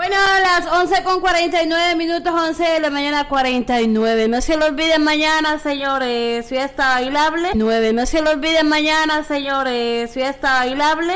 Bueno, las 11:49, 11 de la mañana 49. No se lo olviden mañana, señores, fiesta bailable. 9, no se lo olviden mañana, señores, fiesta bailable.